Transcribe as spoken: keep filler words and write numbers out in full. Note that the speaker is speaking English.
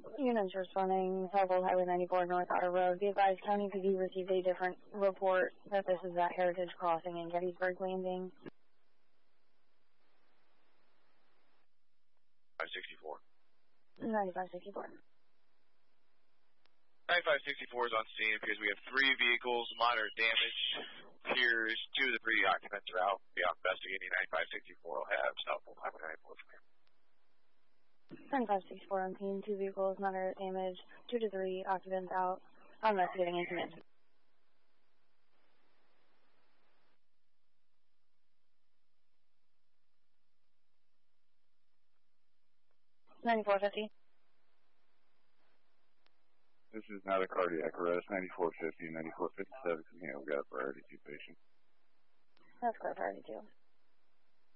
Units responding, Southwold Highway ninety-four, North Outer Road. Be advised, County P D received a different report that this is at Heritage Crossing in Gettysburg Landing. five sixty-four. ninety-five sixty-four. ninety-five sixty-four is on scene. Appears we have three vehicles, moderate damage. Appears two of the three occupants are out. We are investigating. ninety-five sixty-four will have Southwold Highway ninety-four from here. ninety-five sixty-four on scene, two vehicles, moderate damage, two to three occupants out. I'm investigating incident. ninety-four fifty. This is not a cardiac arrest. ninety-four fifty and ninety-four fifty-seven can handle. Got a priority two patient. That's correct, priority two.